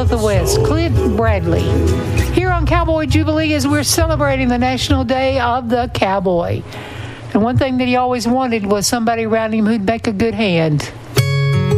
of the West, Clint Bradley, here on Cowboy Jubilee as we're celebrating the National Day of the Cowboy. And one thing that he always wanted was somebody around him who'd make a good hand.